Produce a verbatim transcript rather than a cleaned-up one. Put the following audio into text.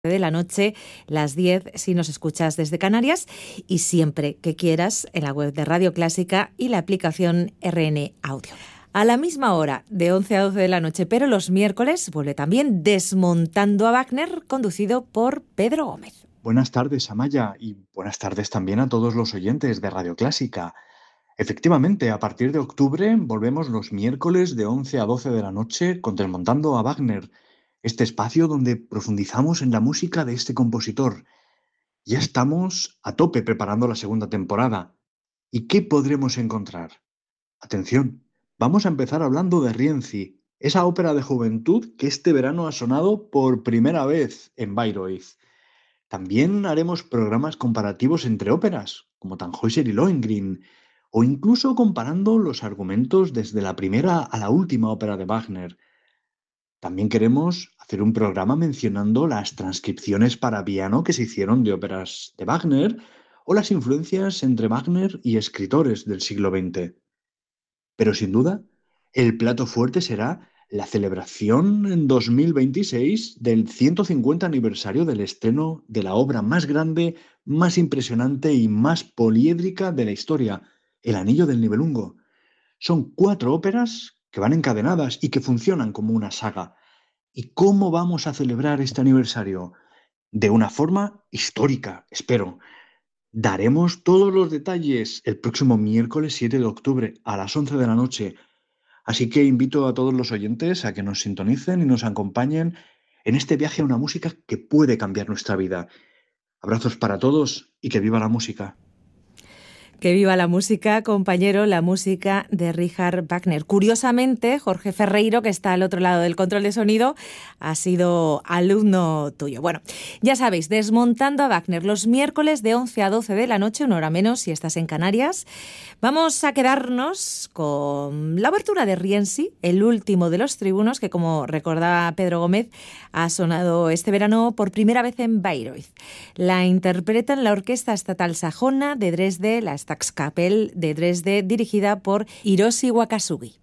de la noche, las diez si nos escuchas desde Canarias, y siempre que quieras en la web de Radio Clásica y la aplicación R N Audio. A la misma hora, de once a doce de la noche, pero los miércoles, vuelve también Desmontando a Wagner, conducido por Pedro Gómez. Buenas tardes, Amaya, y buenas tardes también a todos los oyentes de Radio Clásica. Efectivamente, a partir de octubre volvemos los miércoles de once a doce de la noche con Desmontando a Wagner, este espacio donde profundizamos en la música de este compositor. Ya estamos a tope preparando la segunda temporada. ¿Y qué podremos encontrar? Atención, vamos a empezar hablando de Rienzi, esa ópera de juventud que este verano ha sonado por primera vez en Bayreuth. También haremos programas comparativos entre óperas, como Tannhäuser y Lohengrin, o incluso comparando los argumentos desde la primera a la última ópera de Wagner. También queremos hacer un programa mencionando las transcripciones para piano que se hicieron de óperas de Wagner o las influencias entre Wagner y escritores del siglo veinte. Pero sin duda, el plato fuerte será la celebración en dos mil veintiséis del ciento cincuenta aniversario del estreno de la obra más grande, más impresionante y más poliédrica de la historia, El Anillo del Nibelungo. Son cuatro óperas que van encadenadas y que funcionan como una saga. ¿Y cómo vamos a celebrar este aniversario? De una forma histórica, espero. Daremos todos los detalles el próximo miércoles siete de octubre a las once de la noche. Así que invito a todos los oyentes a que nos sintonicen y nos acompañen en este viaje a una música que puede cambiar nuestra vida. Abrazos para todos y que viva la música. Que viva la música, compañero, la música de Richard Wagner. Curiosamente, Jorge Ferreiro, que está al otro lado del control de sonido, ha sido alumno tuyo. Bueno, ya sabéis, Desmontando a Wagner, los miércoles de once a doce de la noche, una hora menos si estás en Canarias. Vamos a quedarnos con la obertura de Rienzi, el último de los tribunos, que como recordaba Pedro Gómez, ha sonado este verano por primera vez en Bayreuth. La interpretan la Orquesta Estatal Sajona de Dresde, la Staatskapelle de Dresde, dirigida por Hiroshi Wakasugi.